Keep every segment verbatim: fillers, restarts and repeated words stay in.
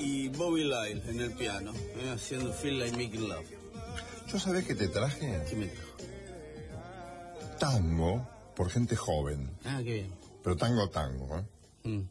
y Bobby Lyle en el piano, eh, haciendo Feel Like Making Love. ¿Yo sabés qué te traje? ¿Qué me trajo? Tango por gente joven. Ah, qué bien. Pero tango, tango, ¿eh? Mm.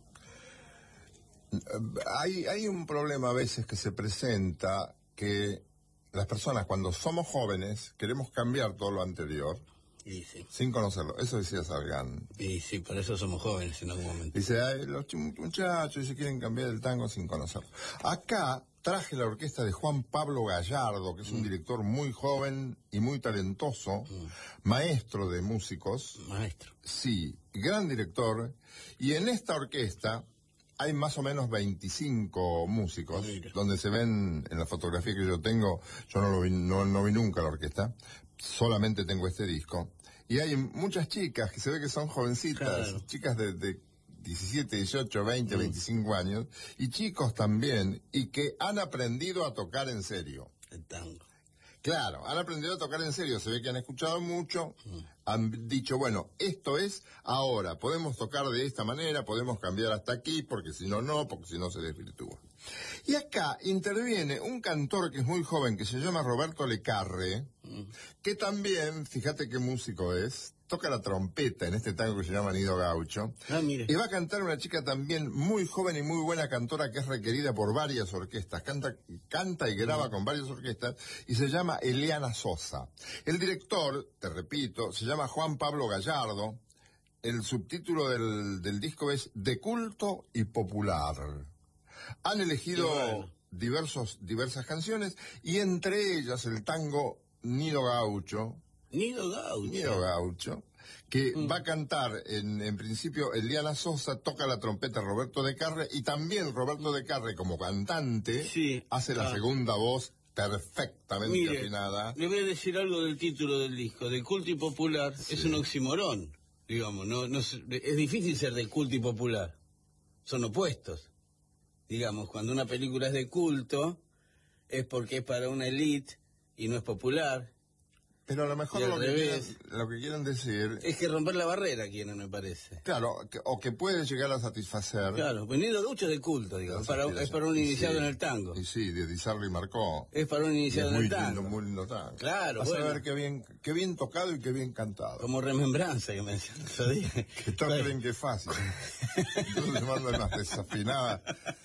Hay, hay un problema a veces que se presenta, que las personas cuando somos jóvenes queremos cambiar todo lo anterior. Y sí. Sin conocerlo. Eso decía Sargán. Y sí, por eso somos jóvenes en algún momento. Dice, ay, los muchachos se quieren cambiar el tango sin conocerlo. Acá traje la orquesta de Juan Pablo Gallardo, que es un mm. director muy joven y muy talentoso, mm. maestro de músicos. Maestro. Sí, gran director. Y en esta orquesta hay más o menos veinticinco músicos, Mira. donde se ven en la fotografía que yo tengo. Yo no lo vi, no, no vi nunca la orquesta, solamente tengo este disco. Y hay muchas chicas que se ve que son jovencitas, claro. chicas de, de diecisiete, dieciocho, veinte, mm. veinticinco años, y chicos también, y que han aprendido a tocar en serio. El tango. Claro, han aprendido a tocar en serio, se ve que han escuchado mucho, mm. han dicho, bueno, esto es ahora, podemos tocar de esta manera, podemos cambiar hasta aquí, porque si no, no, porque si no se desvirtúa. Y acá interviene un cantor que es muy joven, que se llama Roberto Lecarre, mm. que también, fíjate qué músico es, toca la trompeta en este tango que se llama Nido Gaucho. Ah, mire. Y va a cantar una chica también muy joven y muy buena cantora que es requerida por varias orquestas. Canta, canta y graba mm. con varias orquestas y se llama Eliana Sosa. El director, te repito, se llama Juan Pablo Gallardo. El subtítulo del, del disco es De culto y popular. Han elegido bueno. diversos, diversas canciones y entre ellas el tango Nido Gaucho. Nido Gaucho. Nido Gaucho, que mm. va a cantar, en, en principio, Eliana Sosa, toca la trompeta Roberto Lecarre, y también Roberto Lecarre, como cantante, sí. hace la ah. segunda voz perfectamente Mire, afinada. Le voy a decir algo del título del disco, de culto y popular, sí. es un oximorón, digamos, no, no es, es difícil ser de culto y popular, son opuestos. Digamos, cuando una película es de culto, es porque es para una élite y no es popular. Pero a lo mejor lo que, quieren, lo que quieren decir... Es que romper la barrera quieren, me parece. Claro, que, o que puede llegar a satisfacer... Claro, pues Nido Gaucho es de culto, digamos, para, es para un iniciado sí, en el tango. Y sí, de Di Sarli Marcó. Es para un iniciado en el tango. Lindo, muy lindo tango. Claro, Vas bueno. a ver qué bien, qué bien tocado y qué bien cantado. Como Remembranza, que mencioné. Que todos creen que es fácil. Entonces le mandan unas desafinadas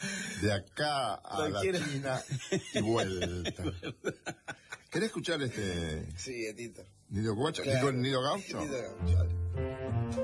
de acá a Cualquiera. la China y vuelta. ¿Querés escuchar este...? Sí, Tito. ¿Nido Gaucho? Claro. ¿Nido Gaucho? Nido Gaucho.